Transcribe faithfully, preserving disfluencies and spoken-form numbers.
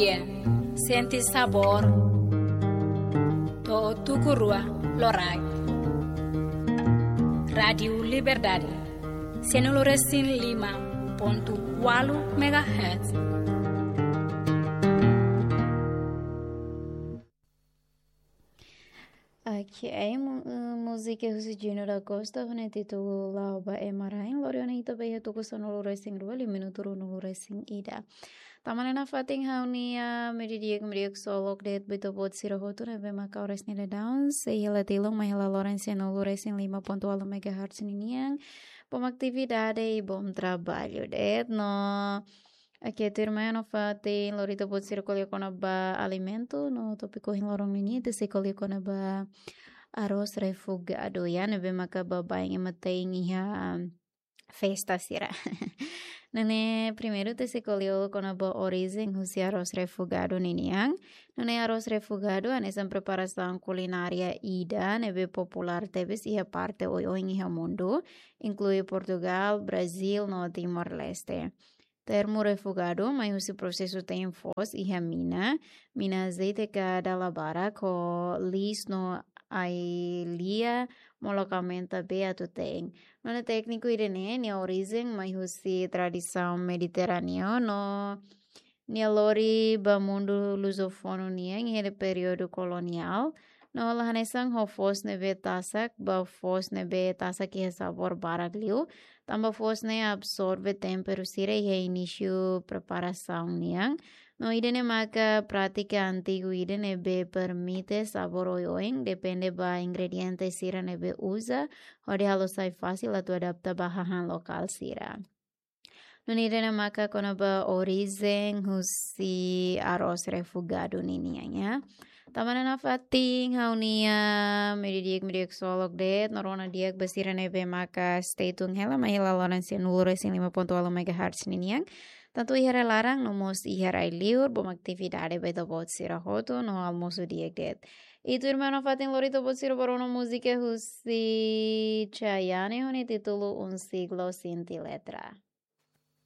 dia, senti sabor, to tukurua lorai. Radio Liberdade, Senoloresin lima ponto walu megahertz. Aqui é música russijino da Costa, né? Título Lauba e Marain, Loriana ita baya tuku sonolo racing dua lima minuto nolo racing ida. Tamanena fating haunia medidiak mediak solok det beto bot sirahotu nebe maka ores nida down sehila tilong mahila Lorenzo nolo racing lima ponto walu megahertz niniang pemaktividade bom trabalho det no. Aqui tu irmão fate lorito pode ser colher com ba alimento no tópico em lorong ini te se colher com ba arroz refogado ya nebe maka ba baing emateng iha festa sira. Nene primeiro te se colheu com ba origem husi arroz refogado niniang. Nene arroz refogado anesan preparação culinária ida nebe popular teves iha parte oi oi iha mundo, inclui Portugal, Brasil, no Timor-Leste. Termo refogado, mas o processo tem foz e a mina, mina azeite cada labara co lis no ailia molocamento beato tem. Não é técnico irene, ni origem, mas o tradição mediterrânea no ni lori ba mundo lusofono ni em ele período colonial. No lahanesang ho fos nebe tasak ba fos nebe tasak que sabor baragliu. Tamba fos ne absorve tempero sira e início preparação niang. No idene maka prática antigo idene be permite sabor oioing depende ba ingrediente sira nebe usa. Hode halo sai fácil atu adapta bahahan lokal sira. No idene maka kona ba origem husi arroz refogado ninianya. Taman na fating haunia medidiak medidiak solok det norona diak basiran ebe maka stay tune hela mahila Lorenzo nulo racing lima ponto walu megahertz niniang. Tanto ihara larang no mos ihara liur bom aktividade beto bot sirahoto no almoço diak det. Itu irmão fating lorito bot sira para una música husi Chayane honi título Un siglo sin ti letra.